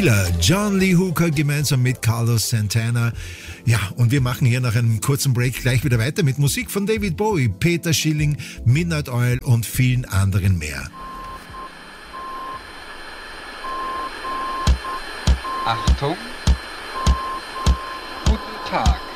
Thriller, John Lee Hooker gemeinsam mit Carlos Santana. Ja, und wir machen hier nach einem kurzen Break gleich wieder weiter mit Musik von David Bowie, Peter Schilling, Midnight Oil und vielen anderen mehr. Achtung, guten Tag.